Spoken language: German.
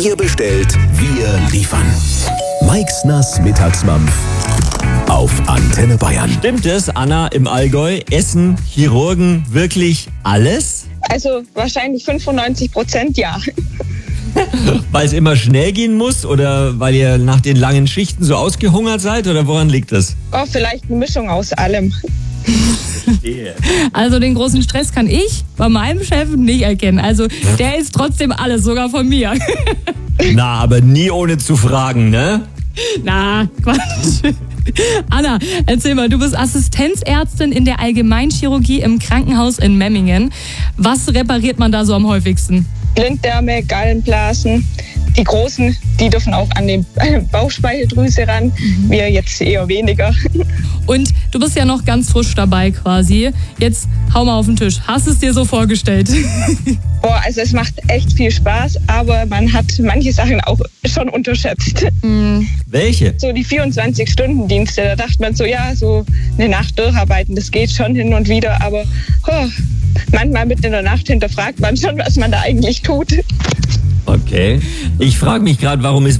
Ihr bestellt, wir liefern. Meixners Mittagsmampf auf Antenne Bayern. Stimmt es, Anna, im Allgäu essen Chirurgen wirklich alles? Also wahrscheinlich 95% ja. Weil es immer schnell gehen muss oder weil ihr nach den langen Schichten so ausgehungert seid oder woran liegt das? Oh, vielleicht eine Mischung aus allem. Also den großen Stress kann ich bei meinem Chef nicht erkennen. Also der isst trotzdem alles, sogar von mir. Na, aber nie ohne zu fragen, ne? Na, Quatsch. Anna, erzähl mal, du bist Assistenzärztin in der Allgemeinchirurgie im Krankenhaus in Memmingen. Was repariert man da so am häufigsten? Blinddarme, Gallenblasen. Die Großen, die dürfen auch an die Bauchspeicheldrüse ran. Wir jetzt eher weniger. Und du bist ja noch ganz frisch dabei quasi. Jetzt hau mal auf den Tisch. Hast du es dir so vorgestellt? Boah, also es macht echt viel Spaß, aber man hat manche Sachen auch schon unterschätzt. Welche? So die 24-Stunden-Dienste, da dachte man so, ja, so eine Nacht durcharbeiten, das geht schon hin und wieder, aber manchmal mitten in der Nacht hinterfragt man schon, was man da eigentlich tut. Okay. Ich frage mich gerade, warum ist